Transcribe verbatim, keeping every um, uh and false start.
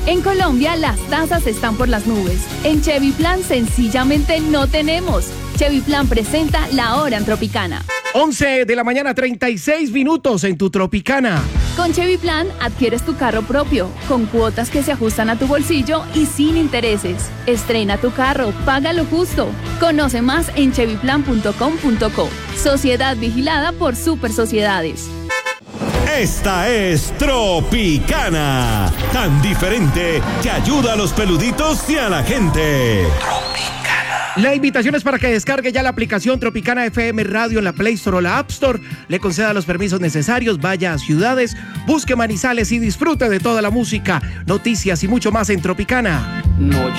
En Colombia las tasas están por las nubes. En Chevy Plan sencillamente no tenemos. Chevy Plan presenta La Hora en Tropicana. once de la mañana, treinta y seis minutos en tu Tropicana. Con Chevy Plan adquieres tu carro propio, con cuotas que se ajustan a tu bolsillo y sin intereses. Estrena tu carro, paga lo justo. Conoce más en chevy plan punto com punto co. Sociedad vigilada por Super Sociedades. Esta es Tropicana, tan diferente que ayuda a los peluditos y a la gente. La invitación es para que descargue ya la aplicación Tropicana F M Radio en la Play Store o la App Store, le conceda los permisos necesarios, vaya a ciudades, busque Manizales y disfrute de toda la música, noticias y mucho más en Tropicana. No.